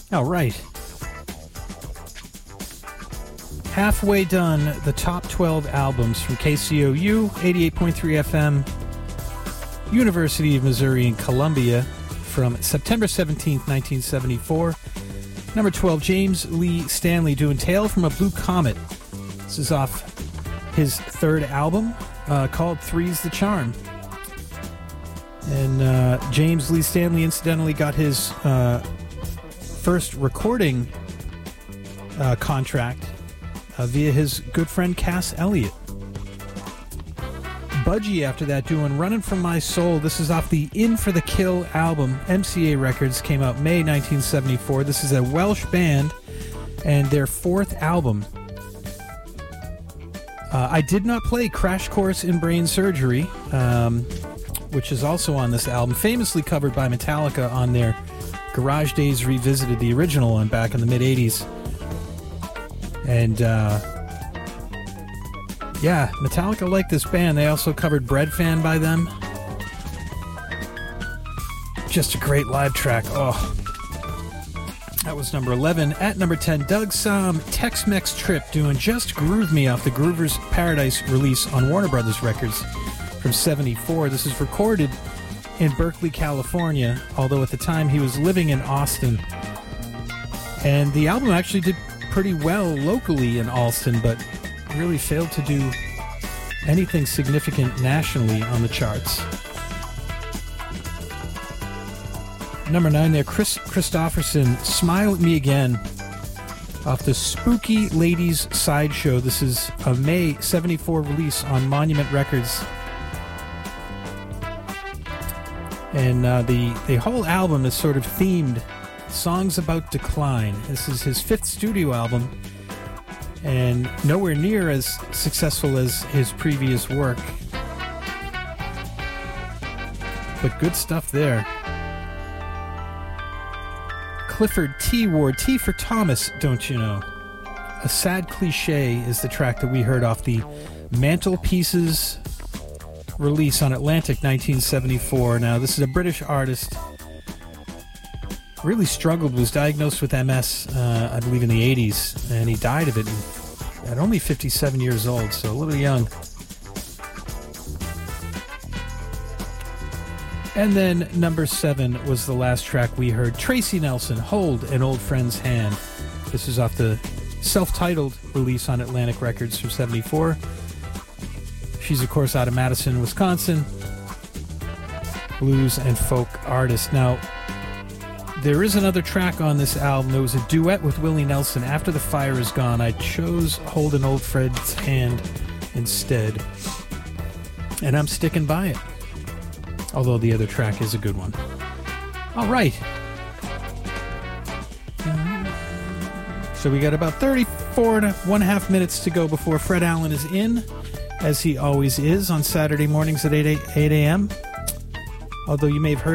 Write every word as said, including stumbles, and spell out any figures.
All right. Halfway done the top twelve albums from K C O U, eighty-eight point three F M, University of Missouri in Columbia, from September seventeenth, nineteen seventy-four. Number twelve, James Lee Stanley doing Tale from a Blue Comet. This is off his third album uh, called Three's the Charm. And uh, James Lee Stanley incidentally got his uh, first recording uh, contract uh, via his good friend Cass Elliot. Budgie after that doing Running From My Soul. This is off the In For The Kill album. M C A Records, came out May nineteen seventy-four. This is a Welsh band and their fourth album. Uh, I did not play Crash Course in Brain Surgery, um, which is also on this album, famously covered by Metallica on their Garage Days Revisited, the original one back in the mid-eighties. And, uh, yeah, Metallica liked this band. They also covered Bread Fan by them. Just a great live track. Oh, that was number eleven. At number ten, Doug Sahm, Tex-Mex Trip, doing Just Groove Me off the Groover's Paradise release on Warner Brothers Records from seventy-four. This is recorded in Berkeley, California, although at the time he was living in Austin. And the album actually did pretty well locally in Austin, but really failed to do anything significant nationally on the charts. Number nine there, Chris Christopherson, Smile at Me Again, off the Spooky Ladies Sideshow. This is a May seventy-four release on Monument Records. And uh, the, the whole album is sort of themed Songs About Decline. This is his fifth studio album, and nowhere near as successful as his previous work. But good stuff there. Clifford T. Ward, T for Thomas, Don't You Know. A Sad Cliche is the track that we heard off the Mantelpieces release on Atlantic nineteen seventy-four. Now, this is a British artist. Really struggled, was diagnosed with M S, uh, I believe, in the eighties, and he died of it at only fifty-seven years old, so a little young. And then number seven was the last track we heard, Tracy Nelson, Hold an Old Friend's Hand. This is off the self-titled release on Atlantic Records from seventy-four. She's, of course, out of Madison, Wisconsin. Blues and folk artist. Now, there is another track on this album. There was a duet with Willie Nelson, After the Fire Is Gone. I chose Hold an Old Friend's Hand instead, and I'm sticking by it. Although the other track is a good one. All right. So we got about thirty-four and one half minutes to go before Fred Allen is in, as he always is on Saturday mornings at eight a.m. Although you may have heard